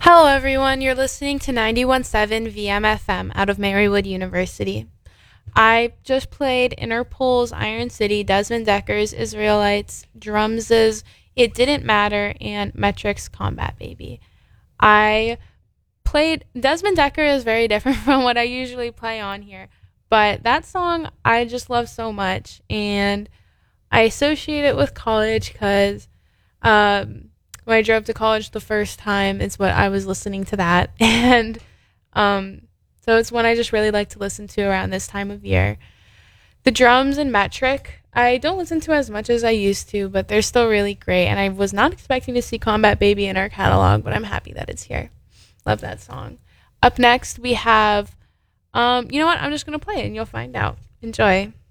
Hello, everyone. You're listening to 91.7 VMFM out of Marywood University. I just played Interpol's Iron City, Desmond Decker's Israelites, Drums' It Didn't Matter, and Metric's Combat Baby. I played Desmond Decker is very different from what I usually play on here, but that song I just love so much, and I associate it with college because when I drove to college the first time is what I was listening to that, and um, so it's one I just really like to listen to around this time of year. The drums and Metric I don't listen to as much as I used to, but they're still really great, and I was not expecting to see Combat Baby in our catalog, but I'm happy that it's here. Love that song. Up next, we have, you know what? I'm just going to play it and you'll find out. Enjoy.